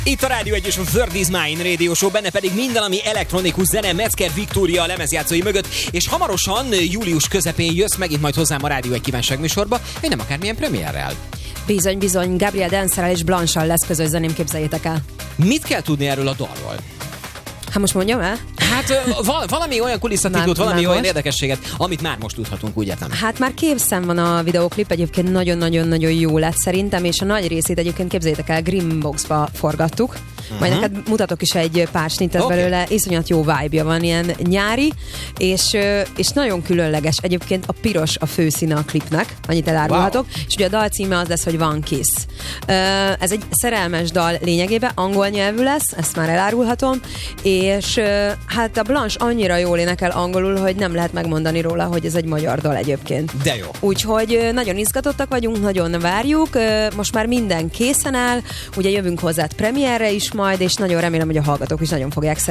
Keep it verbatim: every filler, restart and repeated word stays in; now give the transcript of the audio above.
Itt a Rádió egy és a World is Mine Radio Show, benne pedig minden, ami elektronikus zene, Metzger Viktória a lemezjátszói mögött, és hamarosan július közepén jössz megint majd hozzám a Rádió egy kívánság műsorba, hogy nem akármilyen premierrel. Bizony, bizony, Gabriel Dancerrel és Blanche-al lesz közös zeném, képzeljétek el. Mit kell tudni erről a dalról? Hát most mondjam el? Hát val- valami olyan kulisszatitkot, valami olyan most. érdekességet, amit már most tudhatunk, úgy értem. Hát már készen van a videóklip, egyébként nagyon-nagyon-nagyon jó lett szerintem, és a nagy részét egyébként képzeljétek el, Greenboxba forgattuk. Uh-huh. Majd neked mutatok is egy pár snittet okay. belőle, iszonyat jó vibe-ja van, ilyen nyári, és, és nagyon különleges. Egyébként a piros a főszíne a klipnek, annyit elárulhatok, wow. és ugye a dal címe az lesz, hogy One Kiss. Ez egy szerelmes dal lényegében, angol nyelvű lesz, ezt már elárulhatom, és hát a Blanche annyira jól énekel angolul, hogy nem lehet megmondani róla, hogy ez egy magyar dal egyébként. De jó. Úgyhogy nagyon izgatottak vagyunk, nagyon várjuk, most már minden készen áll, ugye jövünk hozzá premierre is majd, és nagyon remélem, hogy a hallgatók is nagyon fogják szeretni.